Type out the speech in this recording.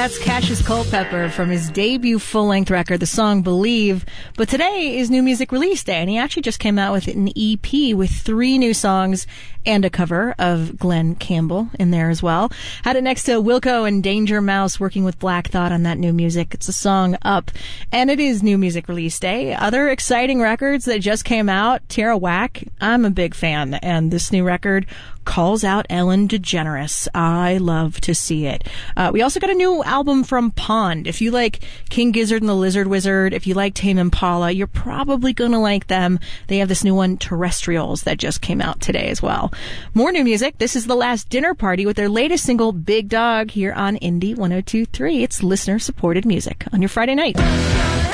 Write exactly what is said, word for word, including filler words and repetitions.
That's Cassius Culpepper from his debut full-length record, the song Believe. But today is New Music Release Day, and he actually just came out with an E P with three new songs and a cover of Glenn Campbell in there as well. Had it next to Wilco and Danger Mouse working with Black Thought on that new music. It's a song Up, and it is New Music Release Day. Other exciting records that just came out, Tara Whack, I'm a big fan, and this new record calls out Ellen DeGeneres. I love to see it. Uh, we also got a new album from Pond. If you like King Gizzard and the Lizard Wizard, if you like Tame Impala, you're probably going to like them. They have this new one, Terrestrials, that just came out today as well. More new music. This is The Last Dinner Party with their latest single, Big Dog, here on Indie one oh two point three. It's listener-supported music on your Friday night.